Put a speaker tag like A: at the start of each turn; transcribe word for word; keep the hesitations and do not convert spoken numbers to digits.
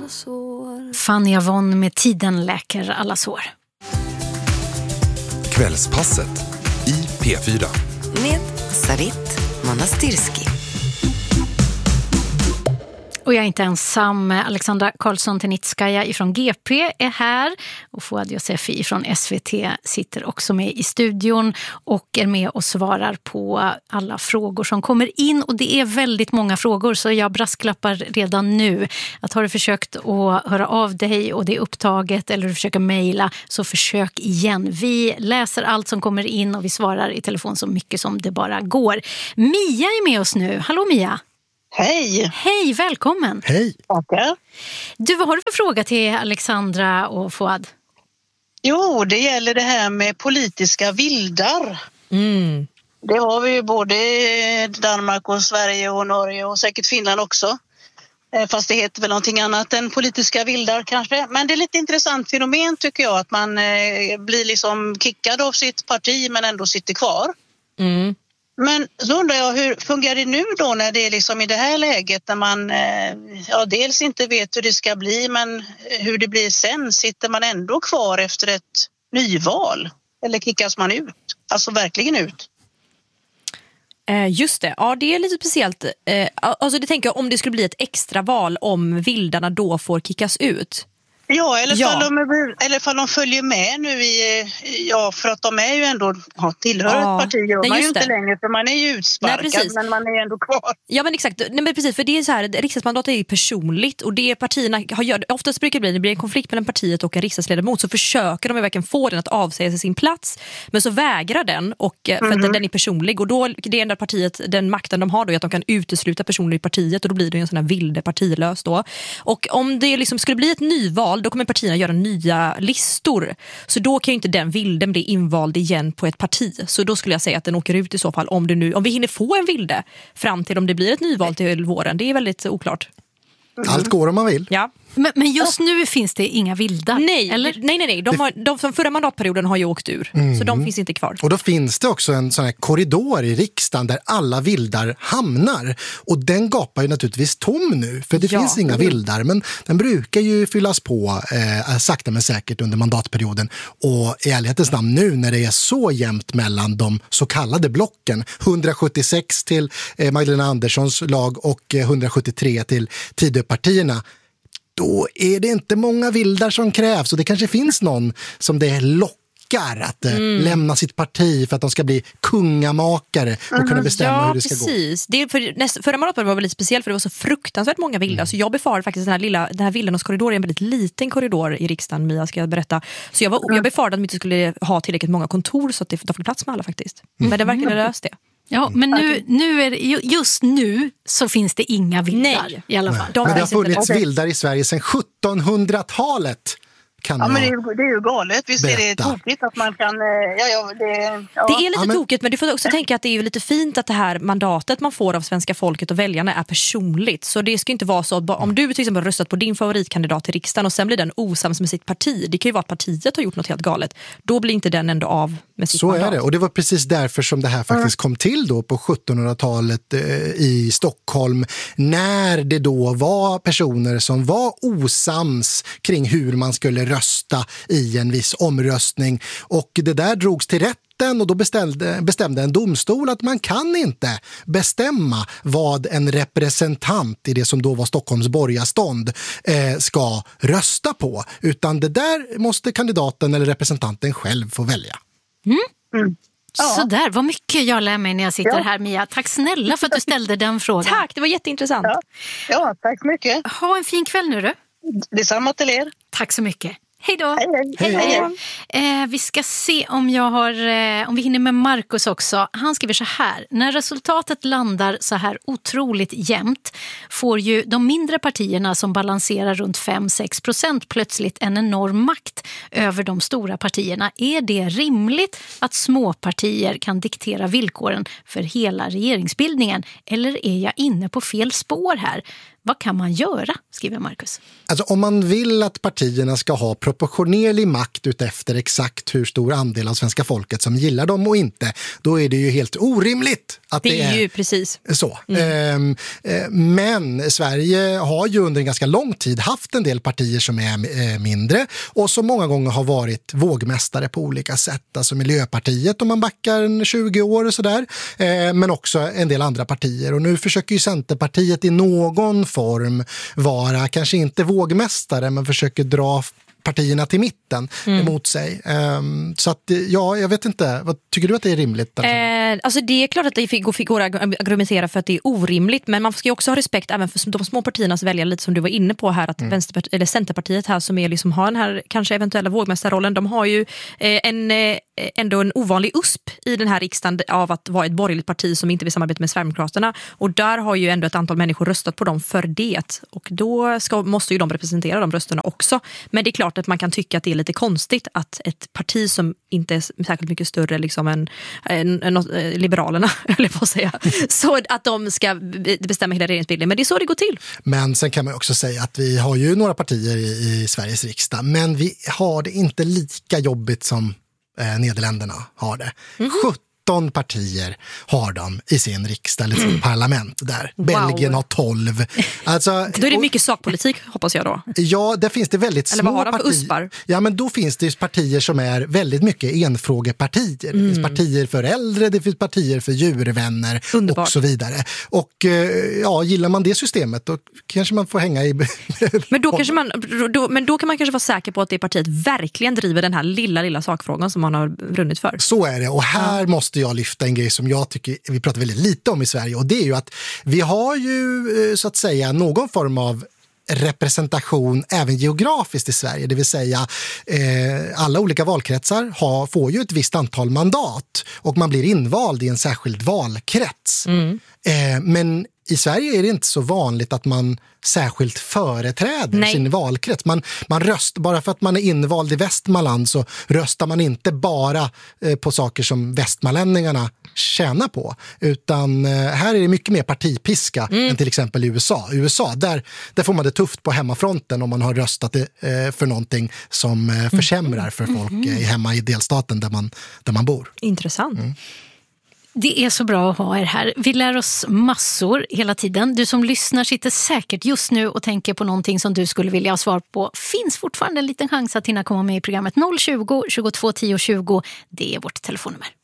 A: sår.
B: Fanny Avon med Tiden läker alla sår.
C: Kvällspasset i P fyra.
A: Med Sarit Manastirski.
B: Och jag är inte ensam. Alexandra Karlsson-Tenitskaya ifrån G P är här. Och Fouad Yosefi från S V T sitter också med i studion och är med och svarar på alla frågor som kommer in. Och det är väldigt många frågor, så jag brasklappar redan nu att har du försökt att höra av dig och det är upptaget eller du försöker mejla, så försök igen. Vi läser allt som kommer in och vi svarar i telefon så mycket som det bara går. Mia är med oss nu. Hallå Mia!
D: Hej!
B: Hej, välkommen!
E: Hej!
D: Tackar.
B: Du, vad har du för fråga till Alexandra och Fouad?
D: Jo, det gäller det här med politiska vildar.
E: Mm.
D: Det har vi ju både i Danmark och Sverige och Norge och säkert Finland också. Fast det heter väl någonting annat än politiska vildar kanske. Men det är lite intressant fenomen tycker jag, att man blir liksom kickad av sitt parti men ändå sitter kvar.
E: Mm.
D: Men så undrar jag, hur fungerar det nu då när det är liksom i det här läget när man ja, dels inte vet hur det ska bli, men hur det blir sen? Sitter man ändå kvar efter ett nyval? Eller kickas man ut? Alltså verkligen ut?
E: Eh, just det, ja det är lite speciellt. Eh, alltså det tänker jag, om det skulle bli ett extra val om vildarna då får kickas ut.
D: Ja, eller
E: Ja.
D: fall de, eller fall de följer med nu i, ja, för att de är ju ändå, ja, tillhör
E: Ja.
D: ett parti gör
E: Nej,
D: man ju
E: just
D: inte
E: det.
D: längre, för man är ju utsparkad.
E: Nej, precis.
D: Men man är ändå kvar.
E: Ja men exakt, nej, men precis, för det är så här, riksdagsmandat är ju personligt och det partierna har gör, oftast brukar det bli, det blir en konflikt mellan partiet och en riksdagsledamot, så försöker de ju verkligen få den att avsäga sig sin plats, men så vägrar den, och för
D: Mm-hmm.
E: att den är personlig, och då det enda partiet, den makten de har då är att de kan utesluta personer i partiet, och då blir det ju en sån här vilde partilös då. Och om det liksom skulle bli ett nyval, då kommer partierna göra nya listor, så då kan ju inte den vilden bli invald igen på ett parti, så då skulle jag säga att den åker ut i så fall, om det nu, om vi hinner få en vilde fram till om det blir ett nyval till våren. Det är väldigt oklart.
F: Allt går om man vill.
E: Ja.
B: Men, men just nu finns det inga vildar,
E: Nej,
B: eller?
E: nej, nej, nej. De, har, de från förra mandatperioden har ju åkt ur,
F: Mm.
E: så de finns inte kvar.
F: Och då finns det också en sån här korridor i riksdagen där alla vildar hamnar. Och den gapar ju naturligtvis tom nu, för det
E: Ja.
F: finns inga vildar. Men den brukar ju fyllas på eh, sakta men säkert under mandatperioden. Och i ärlighetens namn nu när det är så jämnt mellan de så kallade blocken, hundrasjuttiosex till eh, Magdalena Anderssons lag och eh, hundrasjuttiotre till Tidöpartierna, då är det inte många vildar som krävs, och det kanske finns någon som det lockar att eh,
E: Mm.
F: lämna sitt parti för att de ska bli kungamakare och kunna bestämma
E: Ja,
F: hur det ska gå.
E: precis. Det är för, nästa, förra mandatperioden var väl lite speciellt, för det var så fruktansvärt många vildar. Så jag befarade faktiskt den här lilla, den här vildarnas korridor är en väldigt liten korridor i riksdagen, Mia, ska jag berätta. Så jag, var, jag befarade att de inte skulle ha tillräckligt många kontor så att det, de fick plats med alla faktiskt. Men det verkar löst det.
B: Ja, men nu, nu är det, ju- just nu så finns det inga vildar.
E: Nej.
B: I alla fall.
E: De
F: Men det har
E: finns inte-
F: funnits vildar i Sverige sedan sjuttonhundratalet. Kan
D: Ja, men det är,
F: jag
D: ju- det är ju galet. Visst är det
F: berätta.
D: tokigt att man kan... eh, Ja, ja, det, ja.
E: Det är lite
F: Ja, men-
E: tokigt, men du får också tänka att det är ju lite fint att det här mandatet man får av svenska folket och väljarna är personligt. Så det ska inte vara så att ba- om du till exempel har röstat på din favoritkandidat till riksdagen och sen blir den osams med sitt parti, det kan ju vara att partiet har gjort något helt galet. Då blir inte den ändå av med sitt
F: Så
E: mandat.
F: är det, och det var precis därför som det här faktiskt kom till då på sjuttonhundratalet eh, i Stockholm, när det då var personer som var osams kring hur man skulle rösta i en viss omröstning, och det där drogs till rätten. Och då bestämde, bestämde en domstol att man kan inte bestämma vad en representant i det som då var Stockholms borgarstånd eh, ska rösta på, utan det där måste kandidaten eller representanten själv få välja.
B: Så där, vad mycket jag lär mig när jag sitter
D: Ja.
B: här, Mia. Tack snälla för att du ställde den frågan.
E: Tack, det var jätteintressant.
D: Ja. Ja, tack så mycket.
B: Ha en fin kväll nu du.
D: Detsamma till er.
B: Tack så mycket. Hej då.
D: Hej, hej. Hej, hej.
B: Eh, vi ska se om jag har eh, om vi hinner med Marcus också. Han skriver så här: när resultatet landar så här otroligt jämnt får ju de mindre partierna som balanserar runt fem till sex procent plötsligt en enorm makt över de stora partierna. Är det rimligt att små partier kan diktera villkoren för hela regeringsbildningen, eller är jag inne på fel spår här? Vad kan man göra, skriver Marcus.
F: Alltså om man vill att partierna ska ha proportionerlig makt utefter exakt hur stor andel av svenska folket som gillar dem och inte, då är det ju helt orimligt att det,
E: det är.
F: är
E: ju precis.
F: Så. Mm. Men Sverige har ju under en ganska lång tid haft en del partier som är mindre och som många gånger har varit vågmästare på olika sätt. Alltså Miljöpartiet om man backar tjugo år och sådär, men också en del andra partier. Och nu försöker ju Centerpartiet i någon form vara, kanske inte vågmästare, men försöker dra partierna till mitten mm. emot sig. Um, så att, ja, jag vet inte. Vad tycker du att det är rimligt?
E: Eh, alltså det är klart att det fick, fick gå att argumentera för att det är orimligt, men man ska ju också ha respekt även för de små partiernas väljare, lite som du var inne på här, att mm. Vänsterpartiet, eller Centerpartiet här som är liksom har den här kanske eventuella vågmästarrollen, de har ju eh, en, eh, ändå en ovanlig usp i den här riksdagen av att vara ett borgerligt parti som inte vill samarbeta med Sverigedemokraterna, och där har ju ändå ett antal människor röstat på dem för det, och då ska, måste ju de representera de rösterna också. Men det är klart att man kan tycka att det är lite konstigt att ett parti som inte är särskilt mycket större liksom än, än, än Liberalerna, eller på att säga, så att de ska bestämma hela regeringsbildningen. Men det är så det går till. Men
F: sen kan man också säga att vi har ju några partier i, i Sveriges riksdag, men vi har det inte lika jobbigt som eh, Nederländerna har det. Mm-hmm. sjutton partier har de i sin riksdag eller sin parlament där. Wow. Belgien har tolv. Alltså,
E: då är det mycket sakpolitik, hoppas jag då.
F: Ja, där finns det väldigt
E: eller
F: små
E: vad har de för
F: partier.
E: uspar?
F: Ja, men då finns det partier som är väldigt mycket enfrågepartier. Mm. Det finns partier för äldre, det finns partier för djurvänner. Underbart. Och så vidare. Och ja, gillar man det systemet då kanske man får hänga i...
E: men, då kanske man, då, men då kan man kanske vara säker på att det partiet verkligen driver den här lilla, lilla sakfrågan som man har brunnit för.
F: Så är det, och här ja. måste jag lyfta en grej som jag tycker vi pratar väldigt lite om i Sverige, och det är ju att vi har ju så att säga någon form av representation även geografiskt i Sverige, det vill säga eh, alla olika valkretsar har, får ju ett visst antal mandat och man blir invald i en särskild valkrets. Mm. Eh, men i Sverige är det inte så vanligt att man särskilt företräder Nej. sin valkrets. Man, man röstar, bara för att man är invald i Västmanland så röstar man inte bara eh, på saker som västmanlänningarna tjänar på. Utan eh, här är det mycket mer partipiska mm. än till exempel i U S A. I U S A, där, där får man det tufft på hemmafronten om man har röstat eh, för någonting som eh, försämrar för folk eh, hemma i delstaten där man, där man bor.
E: Intressant. Mm.
B: Det är så bra att ha er här. Vi lär oss massor hela tiden. Du som lyssnar sitter säkert just nu och tänker på någonting som du skulle vilja ha svar på. Finns fortfarande en liten chans att hinna komma med i programmet. noll tjugo, tjugotvå tio tjugo. Det är vårt telefonnummer.